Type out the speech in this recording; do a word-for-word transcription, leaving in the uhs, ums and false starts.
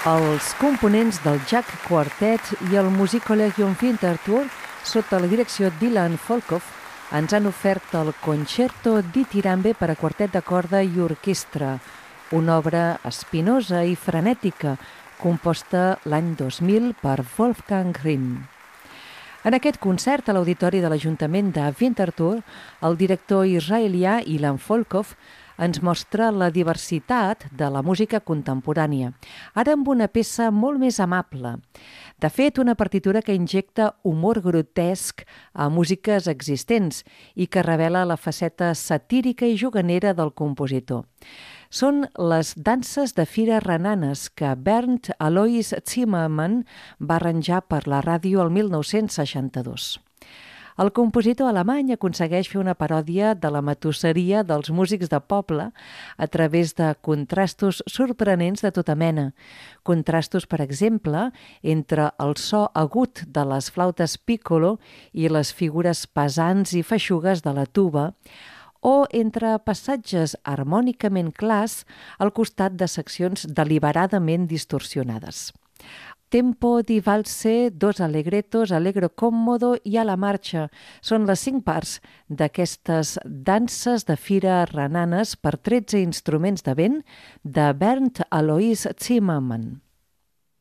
Els components del Jack Quartet i el Musikkollegium Winterthur, sota la direcció d'Ilan Volkov, ens han ofert el Concerto di Tirambe per a quartet de corda i orquestra, una obra espinosa i frenètica, composta l'any dos mil per Wolfgang Grimm. En aquest concert a l'Auditori de l'Ajuntament de Winterthur, el director israelià Ilan Volkov ens mostra la diversitat de la música contemporània, ara amb una peça molt més amable. De fet, una partitura que injecta humor grotesc a músiques existents i que revela la faceta satírica i juganera del compositor. Són les danses de fira renanes que Bernd Alois Zimmermann va arranjar per la ràdio el mil nou-cents seixanta-dos. El compositor alemany aconsegueix fer una paròdia de la matusseria dels músics de poble a través de contrastos sorprenents de tota mena. Contrastos, per exemple, entre el so agut de les flautes piccolo i les figures pesants i feixugues de la tuba, o entre passatges harmònicament clars al costat de seccions deliberadament distorsionades. Tempo di valse, dos allegretos, allegro còmmodo i a la marxa. Són les cinc parts d'aquestes danses de fira renanes per tretze instruments de vent de Bernd Alois Zimmermann.